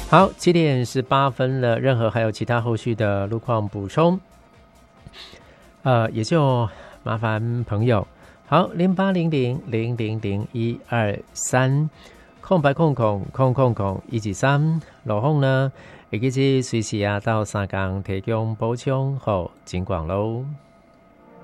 好，7点18分了，任何还有其他后续的路况补充，也就麻烦朋友。好，0800000123，空白空空空空空123，路况呢，会记随时到3天提供补充和警广咯。